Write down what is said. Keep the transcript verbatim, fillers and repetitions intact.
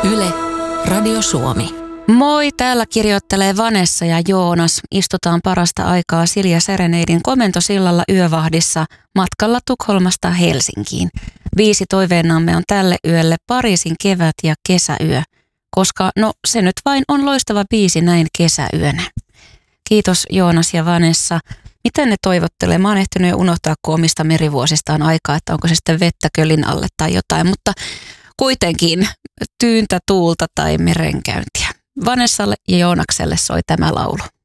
Yle, Radio Suomi. Moi, täällä kirjoittelee Vanessa ja Joonas. Istutaan parasta aikaa Silja Sereneidin komentosillalla yövahdissa matkalla Tukholmasta Helsinkiin. Viisi toiveenamme on tälle yölle Pariisin kevät- ja kesäyö, koska no se nyt vain on loistava biisi näin kesäyönä. Kiitos Joonas ja Vanessa. Miten ne toivottelee? Mä oon ehtinyt jo unohtaa omista merivuosistaan aikaa, että onko se sitten vettä kölin alle tai jotain, mutta kuitenkin tyyntä tuulta tai merenkäyntiä. Vanessalle ja Joonakselle soi tämä laulu.